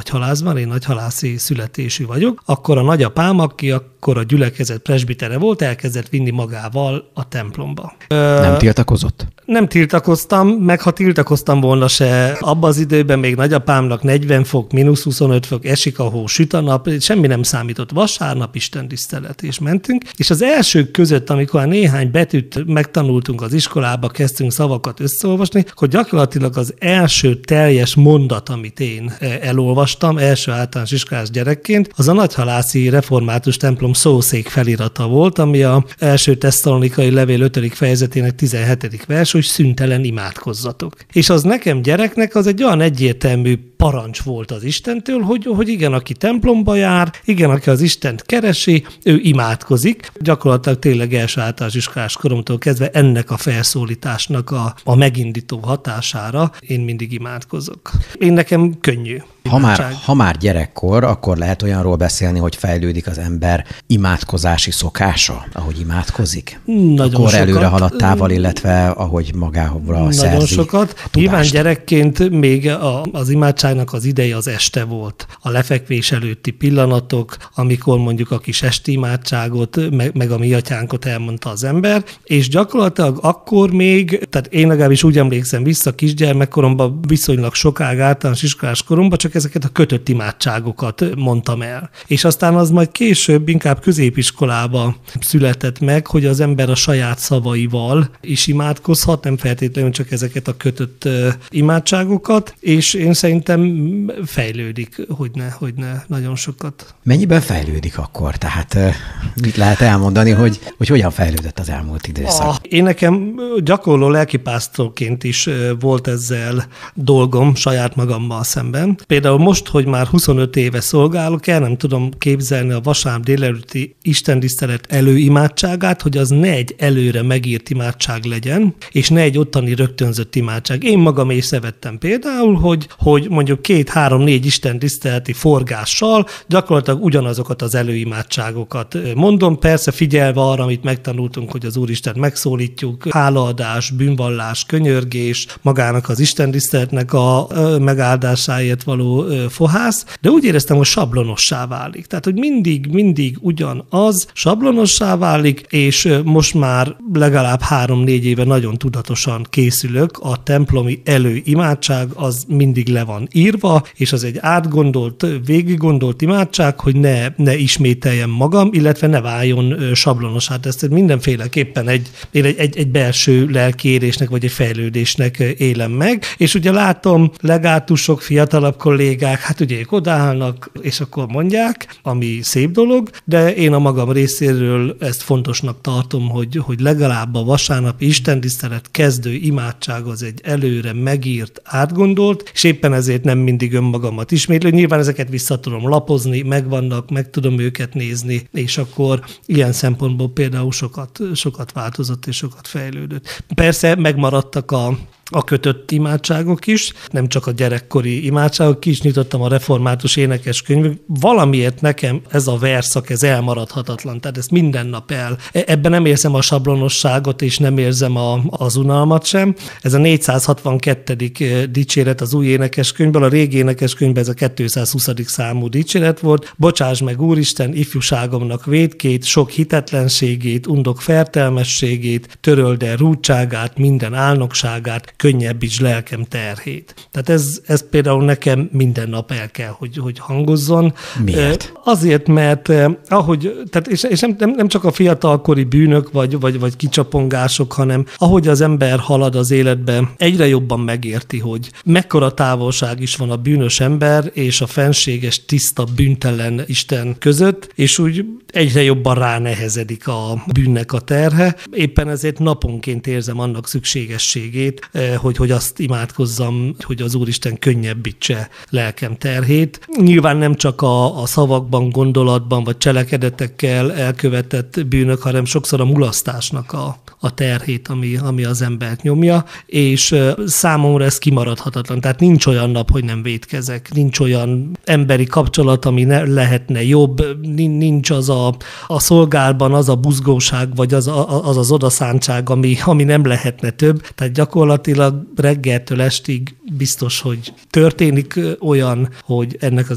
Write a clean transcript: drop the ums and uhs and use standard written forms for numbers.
Nagyhalászban, én nagyhalászi születésű vagyok, akkor a nagyapám, aki akkor a gyülekezet presbitere volt, elkezdett vinni magával a templomba. Nem tiltakozott? Nem tiltakoztam, meg ha tiltakoztam volna se, abban az időben még nagyapámnak 40 fok, -25 fok, esik a hó, süt a nap, semmi nem számított. Vasárnap istentisztelet, és mentünk. És az elsők között, amikor néhány betűt megtanultunk az iskolába, kezdtünk szavakat összeolvasni, akkor gyakorlatilag az első teljes mondat, amit én elolvastam, első általános iskolás gyerekként, az a Nagyhalászi Református templom szószék felirata volt, ami a első Tesszalonikai levél 5. fejezetének 17. vers, hogy szüntelen imádkozzatok. És az nekem gyereknek az egy olyan egyértelmű parancs volt az Istentől, hogy igen, aki templomba jár, igen, aki az Istent keresi, ő imádkozik. Gyakorlatilag tényleg első általános iskolás koromtól kezdve ennek a felszólításnak a megindító hatására én mindig imádkozok. Én nekem könnyű. Ha már gyerekkor, akkor lehet olyanról beszélni, hogy fejlődik az ember imádkozási szokása, ahogy imádkozik? Nagyon akkor sokat. Előre haladtával, illetve ahogy magára szerzi. Nagyon sokat. Nyilván gyerekként még az imádságnak az ideje az este volt. A lefekvés előtti pillanatok, amikor mondjuk a kis esti imádságot, meg a mi atyánkot elmondta az ember, és gyakorlatilag akkor még, tehát én legalábbis úgy emlékszem vissza kisgyermekkoromban, viszonylag sokáig általános iskolás koromban, csak ezeket a kötött imádságokat mondtam el. És aztán az majd később, inkább középiskolába született meg, hogy az ember a saját szavaival is imádkozhat, nem feltétlenül csak ezeket a kötött imádságokat, és én szerintem fejlődik, hogyne nagyon sokat. Mennyiben fejlődik akkor? Tehát mit lehet elmondani, hogy hogyan fejlődött az elmúlt időszak? Én nekem gyakorló lelkipásztorként is volt ezzel dolgom saját magammal szemben. Például most, hogy már 25 éve szolgálok, el nem tudom képzelni a vasárnap délelőtti istentisztelet előimádságát, hogy az ne egy előre megírt imádság legyen, és ne egy ottani rögtönzött imádság. Én magam észrevettem például, hogy mondjuk 2-3-4 istentiszteleti forgással gyakorlatilag ugyanazokat az előimádságokat mondom, persze figyelve arra, amit megtanultunk, hogy az Úristent megszólítjuk, hálaadás, bűnvallás, könyörgés, magának az istentiszteletnek a megáldásáért való fohász, de úgy éreztem, hogy sablonossá válik. Tehát, hogy mindig ugyanaz sablonossá válik, és most már legalább 3-4 éve nagyon tudatosan készülök. A templomi előimádság az mindig le van írva, és az egy átgondolt, végiggondolt imádság, hogy ne ismételjem magam, illetve ne váljon sablonossá. Ezt mindenféleképpen egy belső lelkiérésnek, vagy egy fejlődésnek élem meg. És ugye látom legátusok, fiatalabb kollégák, hát ugye ők odaállnak, és akkor mondják, ami szép dolog, de én a magam részéről ezt fontosnak tartom, hogy legalább a vasárnapi istentisztelet kezdő imádság az egy előre megírt, átgondolt, és éppen ezért nem mindig önmagamat ismétlő. Nyilván ezeket vissza tudom lapozni, megvannak, meg tudom őket nézni, és akkor ilyen szempontból például sokat változott és sokat fejlődött. Persze megmaradtak a kötött imádságok is, nem csak a gyerekkori imádságok, ki is nyitottam a református énekeskönyv. Valamiért nekem ez a verszak, ez elmaradhatatlan, tehát ezt minden nap ebben nem érzem a sablonosságot, és nem érzem az unalmat sem. Ez a 462. dicséret az új énekeskönyvből, a régi énekeskönyvben ez a 220. számú dicséret volt. Bocsáss meg, Úristen, ifjúságomnak vétkét, sok hitetlenségét, undok fertelmességét, töröld el rúdságát, minden álnokságát, könnyebbíts lelkem terhét. Tehát ez például nekem minden nap el kell, hogy hangozzon. Miért? Azért, mert tehát és nem csak a fiatalkori bűnök vagy kicsapongások, hanem ahogy az ember halad az életben, egyre jobban megérti, hogy mekkora távolság is van a bűnös ember és a fenséges, tiszta, bűntelen Isten között, és úgy egyre jobban ránehezedik a bűnnek a terhe. Éppen ezért naponként érzem annak szükségességét, hogy azt imádkozzam, hogy az Úristen könnyebbítse lelkem terhét. Nyilván nem csak a szavakban, gondolatban vagy cselekedetekkel elkövetett bűnök, hanem sokszor a mulasztásnak a terhét, ami az embert nyomja, és számomra ez kimaradhatatlan. Tehát nincs olyan nap, hogy nem vétkezek, nincs olyan emberi kapcsolat, ami lehetne jobb, nincs az a szolgálban az a buzgóság, vagy az odaszántság, ami nem lehetne több. Tehát gyakorlatilag reggeltől estig biztos, hogy történik olyan, hogy ennek az